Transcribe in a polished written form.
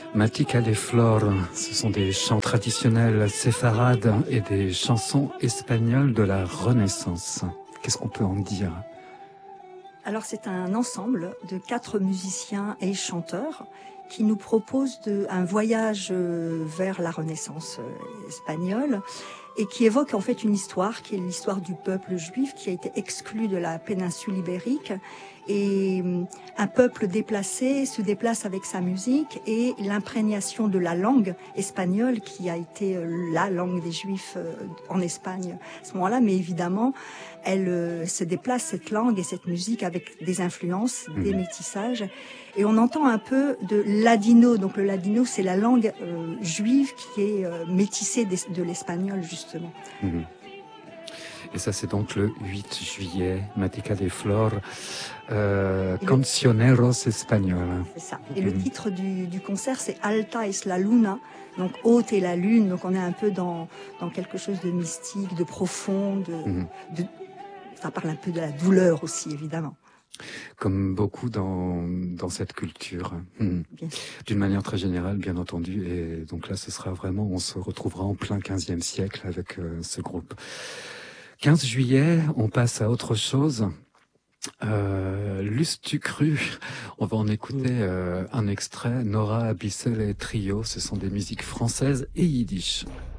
Matica de Flor, ce sont des chants traditionnels séfarades et des chansons espagnoles de la Renaissance. Qu'est-ce qu'on peut en dire? Alors c'est un ensemble de 4 musiciens et chanteurs qui nous proposent un voyage vers la Renaissance espagnole et qui évoque en fait une histoire qui est l'histoire du peuple juif qui a été exclu de la péninsule ibérique. Et un peuple déplacé se déplace avec sa musique et l'imprégnation de la langue espagnole qui a été la langue des Juifs en Espagne à ce moment-là. Mais évidemment, elle se déplace, cette langue et cette musique, avec des influences, des métissages. Et on entend un peu de ladino. Donc le ladino, c'est la langue juive qui est métissée de l'espagnol, justement. Et ça, c'est donc le 8 juillet, Matica de Flor, Cancioneros Espagnols. C'est ça. Et le titre du concert, c'est Alta es la luna, donc haute est la lune. Donc on est un peu dans quelque chose de mystique, de profond, ça parle un peu de la douleur aussi, évidemment. Comme beaucoup dans cette culture, d'une manière très générale, bien entendu. Et donc là, ce sera vraiment, on se retrouvera en plein 15e siècle avec ce groupe. 15 juillet, on passe à autre chose. Lustu cru, on va en écouter un extrait. Nora Bissell et Trio, ce sont des musiques françaises et yiddish.